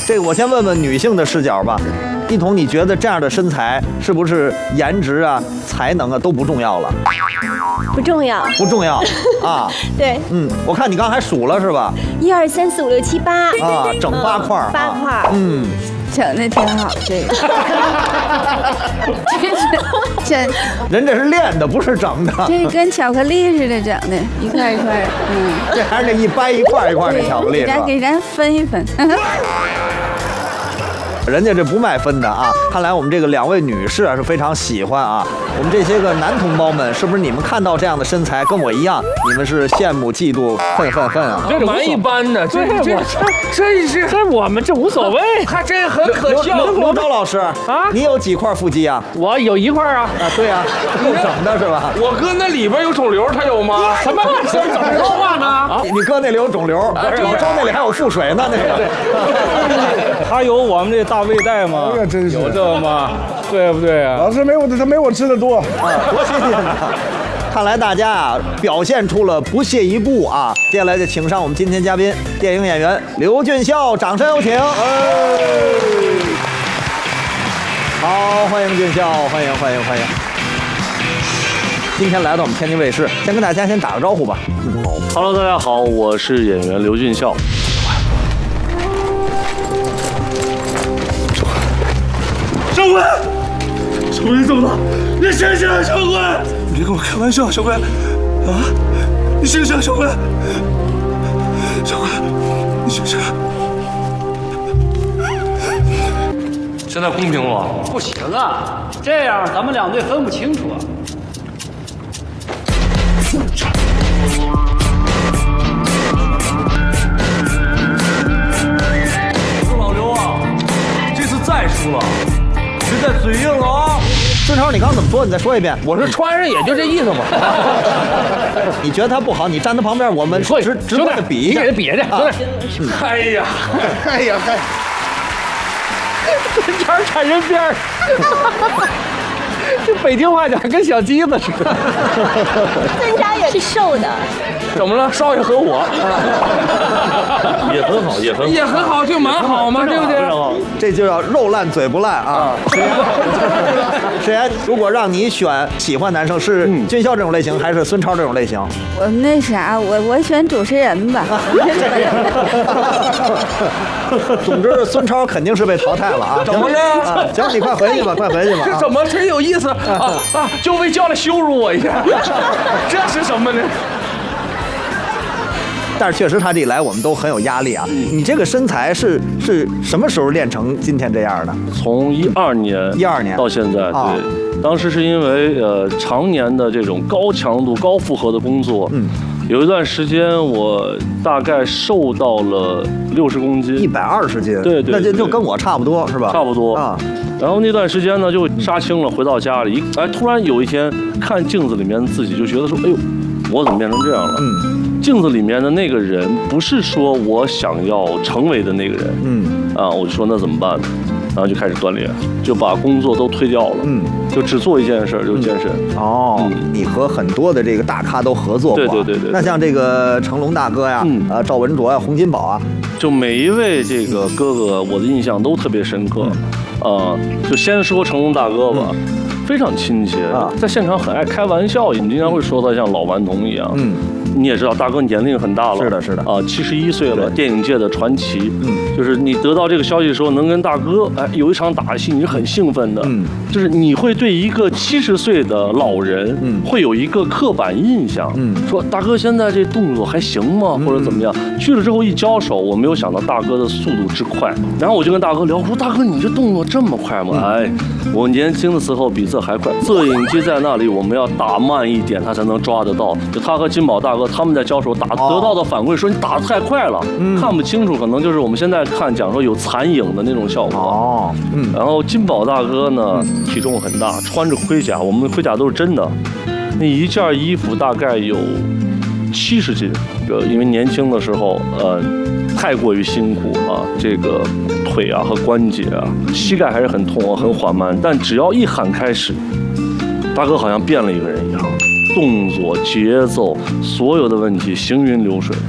这个我先问问女性的视角吧。一彤，你觉得这样的身材是不是颜值啊、才能啊都不重要了？ 不重要， 不重要啊。 对， 我看你刚才数了是吧 ？1、2、3、4、5、6、7、8 啊，整8块儿。 8块儿。 整的挺好，这个。真是人这是练的，不是整的。 这跟巧克力似的整的，一块一块。 这还是那一掰一块一块的巧克力是吧？ 给咱分一分。 人家这不卖分的啊！看来我们这个2位女士啊是非常喜欢啊。我们这些个男同胞们，是不是你们看到这样的身材跟我一样，你们是羡慕、嫉妒、恨啊？ 这蛮一般的，这我们这无所谓，他这很可笑。 刘钊老师啊，你有几块腹肌啊？ 我有1块啊。 对啊，够整的是吧？ 我哥那里边有肿瘤，他有吗？什么？怎么说话呢？ 你哥那里有肿瘤，老周那里还有腹水呢，那个。 他有我们这大胃袋吗？ 真是有这吗？对不对啊？ 老师他没我吃的多啊， 多新鲜呐！看来大家啊表现出了不屑一顾啊。接下来就请上我们今天嘉宾，电影演员刘俊孝，掌声有请。好，欢迎俊孝，欢迎。今天来到我们天津卫视，先跟大家先打个招呼吧。 Hello， 大家好，我是演员刘俊孝。 小辉，小辉你怎么了？你醒醒，小辉！你别跟我开玩笑，小辉！啊，你醒醒，小辉！小辉，你醒醒！ 现在公平了？ 不行啊，这样咱们2队分不清楚啊。 老刘啊，这次再输了。别再嘴硬了啊！ 孙超，你刚怎么说？你再说一遍。 我说穿上也就这意思嘛。 你觉得他不好，你站他旁边，我们直观的比一下。 你给他比去。 哎呀， 跟这儿产人边儿。这北京话讲跟小鸡子似的。 孙超也是瘦的。 怎么了？少爷和我也很好， 也很好，就蛮好嘛，对不对？ 这就叫肉烂嘴不烂啊！沈岩，如果让你选，喜欢男生是俊孝这种类型，还是孙超这种类型？ 我那啥，我选主持人吧。 总之，孙超肯定是被淘汰了啊！ 怎么了？ 行，你快回去吧，快回去吧！ 这怎么真有意思啊？就为叫来羞辱我一下，这是什么呢？ 但是确实他这一来，我们都很有压力啊。你这个身材是什么时候练成今天这样的？ 从12年到现在，对，当时是因为常年的这种高强度、高负荷的工作，有一段时间我大概瘦到了60公斤 ，120斤， 对， 那就跟我差不多是吧？ 差不多啊。然后那段时间呢，就杀青了，回到家里，突然有一天看镜子里面自己，就觉得说，哎呦，我怎么变成这样了？镜子里面的那个人不是说我想要成为的那个人，我就说那怎么办呢？然后就开始锻炼，就把工作都推掉了，就只做一件事，就是健身。 你和很多的这个大咖都合作过， 对。 那像这个成龙大哥呀，赵文卓呀，洪金宝啊， 就每一位这个哥哥，我的印象都特别深刻。就先说成龙大哥吧。非常亲切，在现场很爱开玩笑，我们经常会说他像老顽童一样。你也知道，大哥年龄很大了， 是的 71岁了，电影界的传奇。就是你得到这个消息的时候，能跟大哥有一场打戏，你是很兴奋的。就是你会对一个70岁的老人，会有一个刻板印象，说大哥现在这动作还行吗？或者怎么样？去了之后一交手，我没有想到大哥的速度之快。然后我就跟大哥聊，我说大哥你这动作这么快吗？我年轻的时候比这还快。摄影机在那里，我们要打慢一点，他才能抓得到。就他和金宝大哥他们在交手得到的反馈说你打得太快了，看不清楚，可能就是我们现在看讲说有残影的那种效果。然后金宝大哥呢体重很大，穿着盔甲，我们的盔甲都是真的，那一件衣服大概有70斤。因为年轻的时候太过于辛苦啊，这个腿啊和关节啊，膝盖还是很痛啊，很缓慢。但只要一喊开始，大哥好像变了一个人一样，动作、节奏，所有的问题行云流水。